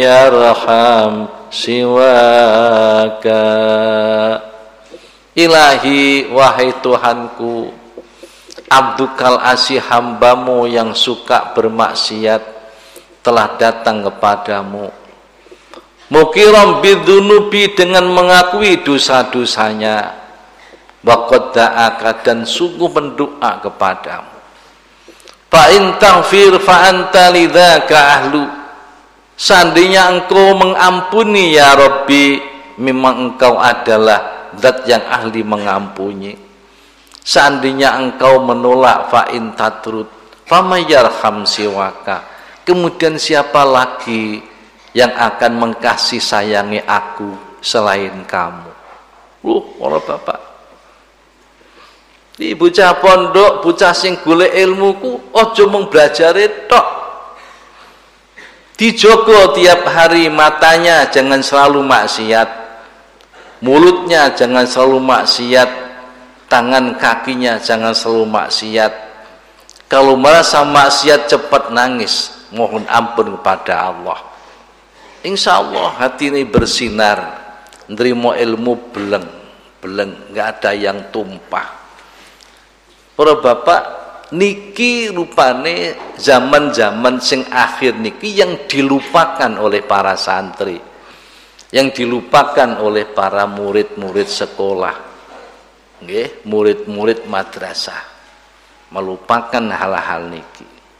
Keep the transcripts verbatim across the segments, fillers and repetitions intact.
yarham siwaka. Ilahi, wahai Tuhanku, abdukal asih, hambamu yang suka bermaksiat telah datang kepadamu. Mukiram bidzunubi, dengan mengakui dosa-dosanya. Waqad da'aka, dan sungguh mendoa kepadamu. Fa in taghfir fa anta lidzaka ahlu. Seandainya engkau mengampuni ya Rabbi, memang engkau adalah zat yang ahli mengampuni. Seandainya engkau menolak, fa in tatrud famay yarham siwaka, kemudian siapa lagi yang akan mengkasih sayangi aku selain kamu. Loh, para bapak, di bocah pondok, bocah sing golek ilmuku aja mung blajare tok. Dijogo tiap hari matanya, jangan selalu maksiat. Mulutnya jangan selalu maksiat, tangan kakinya jangan selalu maksiat. Kalau merasa maksiat cepat nangis, mohon ampun kepada Allah. Insya Allah hati ini bersinar, nerimo ilmu beleng, beleng, nggak ada yang tumpah. Para bapak, niki rupane zaman-zaman sing akhir niki yang dilupakan oleh para santri, yang dilupakan oleh para murid-murid sekolah, nggih, murid-murid madrasah, melupakan hal-hal niki.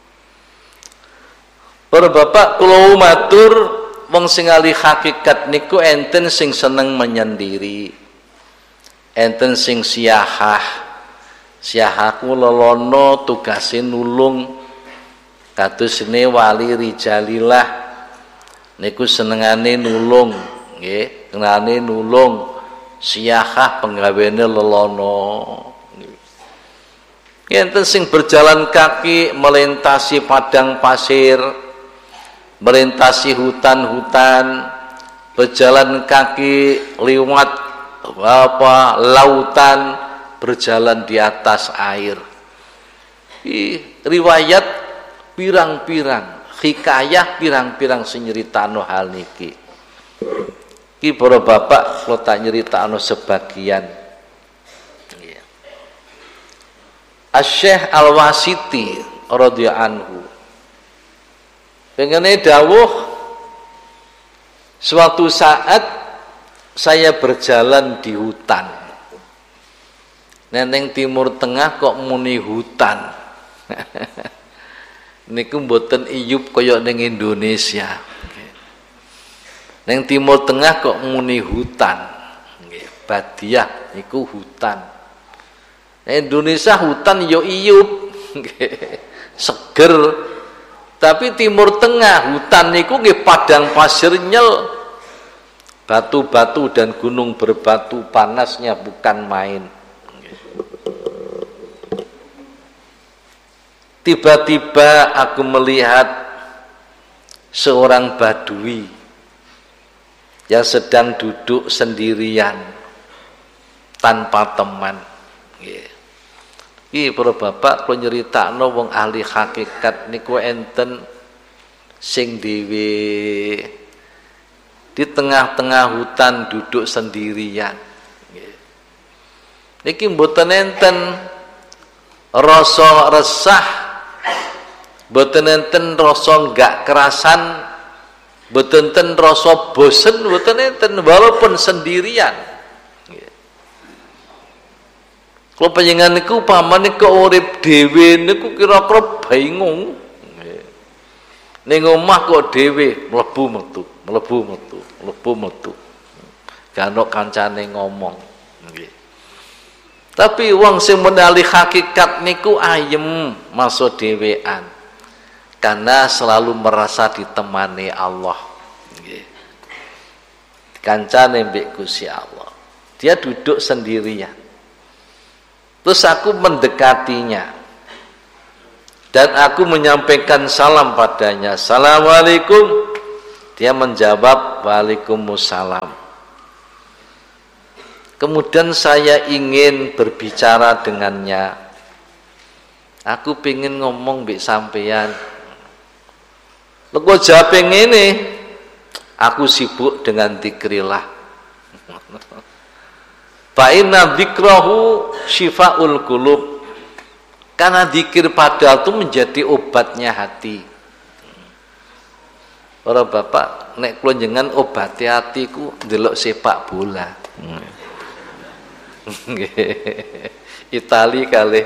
Para bapak, kula matur, wong sing ahli hakikat niku enten sing seneng menyendiri, enten sing siyahah. Siahaku lelono tugase nulung, kados ne wali rijalillah niku senengane nulung. Nggih, kenane nulung, siyahah penggawene lelono. Enten sing berjalan kaki melintasi padang pasir, melintasi hutan-hutan, berjalan kaki liwat apa lautan, berjalan di atas air. Ih, riwayat pirang-pirang, hikayah pirang-pirang sing nyeritakno hal niki. Ki para bapak kula tak nyeritakno sebagian. Asy-Syaikh Al-Wasiti radhiyallahu anhu pengene dawuh, suatu saat saya berjalan di hutan. Neneng Timur Tengah kok muni hutan. Niku mboten iyup kaya ning Indonesia. Neng Timur Tengah kok muni hutan. Nggih, Badiah niku hutan. Neng Indonesia hutan yo iyup, nggih, seger. Tapi Timur Tengah hutan niku nggih padang pasir nyel. Batu-batu dan gunung berbatu, panasnya bukan main. Tiba-tiba aku melihat seorang badui yang sedang duduk sendirian tanpa teman. Iki para bapak kula nyeritakno wong ahli hakikat niku enten sing dhewe di tengah-tengah hutan duduk sendirian. Niki mboten enten rasa resah, mboten enten rasa enggak kerasan, mboten enten rasa bosen, mboten enten walaupun sendirian. Kalau panjenengan niku upamane ke urip dhewe niku kira-kira bingung. Ning omah kok dhewe mlebu metu, mlebu metu, mlebu metu. Gak ono kancane ngomong. Nggih. Tapi wong sing menali hakikat niku ayem masuk dhewean. Karena selalu merasa ditemani Allah. Nggih. Kancane mbek Gusti Allah. Dia duduk sendirian. Terus aku mendekatinya dan aku menyampaikan salam padanya. Assalamualaikum. Dia menjawab waalaikumsalam. Kemudian saya ingin berbicara dengannya. Aku pengen ngomong mbek sampean. Lho kok jawab ngene? Aku sibuk dengan dzikrillah. Fa inna dzikrahu syifaul qulub. Karena dzikir padahal itu menjadi obatnya hati. Para bapak nek kula jenengan obati hatiku ndelok sepak bola. Itali kali.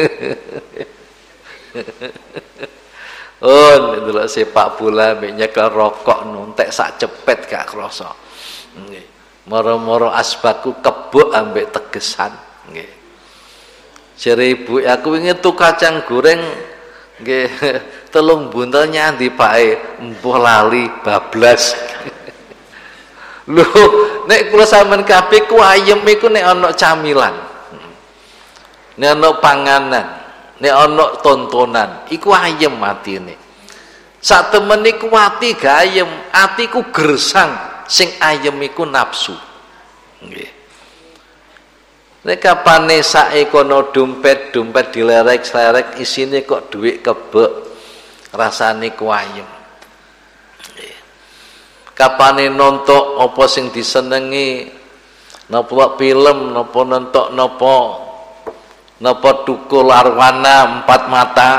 Oh, ndelok sepak bola mek nyekel rokok nontek sak cepet gak krasa. Nggih. Moro-moro asbaku kebuk ambek tegesan. Nggih. Jere ibu aku ingin tuh kacang goreng nggih telung buntel nyandi Pak empuh lali bablas. Lho, nek kula sampean kabeh ku ayem iku nek ana camilan. Nek ana panganan, nek ana tontonan, iku ayem atine. Sak temen iku ati gak ayem, atiku gersang. Sing ayem iku nafsu. Nggih. Nek kapane sak kono dompet, dompet dilerek-lerek isine kok dhuwit kebek. Rasane ku ayem. Nggih. Kapane nontok apa sing disenengi, napa film, napa nontok napa napa tukul arwana empat mata.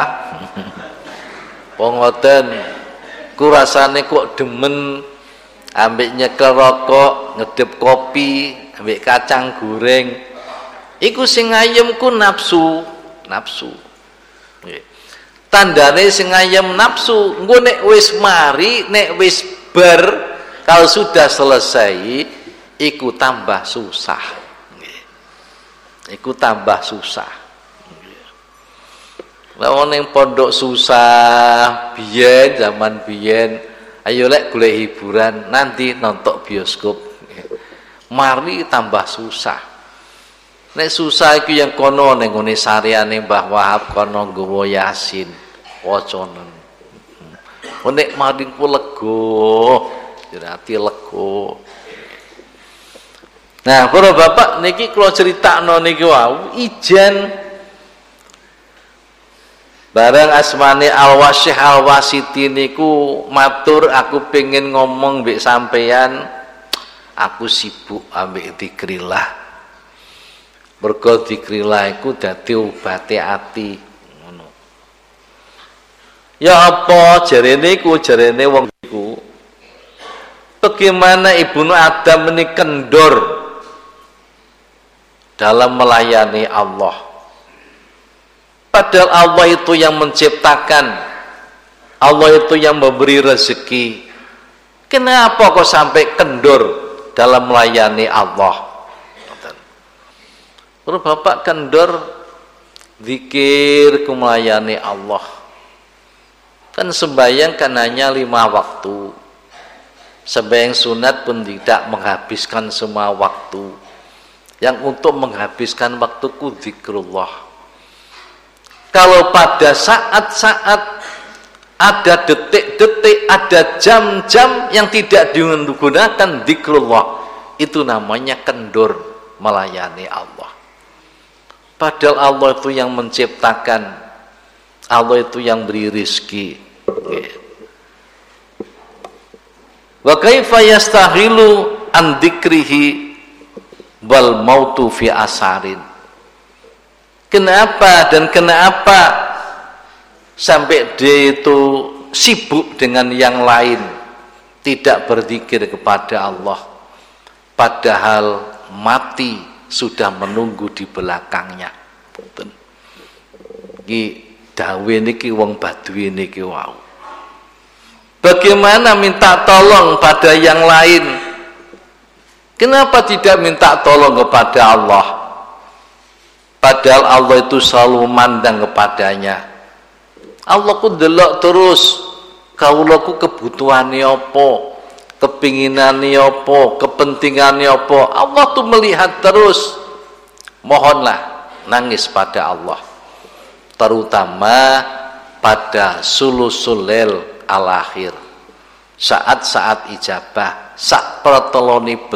Pongoten ku rasane kok demen ambek nyekel rokok, ngedep kopi, ambek kacang goreng. Iku sing ayem ku nafsu, nafsu. Nggih. Tandane sing ayem nafsu, engko nek wis mari, nek wis ber, kalau sudah selesai, iku tambah susah. Nggih. Iku tambah susah. Lah wong ning pondok susah, biyen zaman biyen ayo lek golek hiburan nanti nonton bioskop. Mari tambah susah. Nek susah iku yang kono ning ngene sareane Mbah Wahab kono nggawa Yasin wacanen. Nek mari ku lega, ati lega. Nah, para bapak niki kula critakno niki wau ijen bareng asmane Al-Wasyih Al-Wasiti niku matur aku pengen ngomong mbek sampeyan, aku sibuk ambek dzikrillah. Mergo dzikrillah iku dadi obate ati ngono. Ya apa jarene iku jarene wong iku bagaimana Ibnu Adam ini kendor dalam melayani Allah. Padahal Allah itu yang menciptakan, Allah itu yang memberi rezeki. Kenapa kok sampai kendor dalam melayani Allah? Kalau bapak kendor zikir melayani Allah, kan sembahyang kan hanya lima waktu. Sembahyang sunat pun tidak menghabiskan semua waktu. Yang untuk menghabiskan waktuku zikrullah. Kalau pada saat-saat ada detik-detik, ada jam-jam yang tidak digunakan dzikrullah, itu namanya kendor melayani Allah. Padahal Allah itu yang menciptakan, Allah itu yang beri rizki. Wa kaifa yastahilu an dzikrihi wal mautu fi asarin. Kenapa dan kenapa sampai dia itu sibuk dengan yang lain, tidak berzikir kepada Allah, padahal mati sudah menunggu di belakangnya. Iki dawe niki wong Badui niki wau. Bagaimana minta tolong pada yang lain? Kenapa tidak minta tolong kepada Allah? Padahal Allah itu selalu memandang kepadanya. Allah ku delok terus kawulaku kebutuhane apa, kepinginane apa, kepentingane apa. Allah tuh melihat terus. Mohonlah nangis pada Allah. Terutama pada sulusul lail al-akhir. Saat-saat ijabah, sak perteloni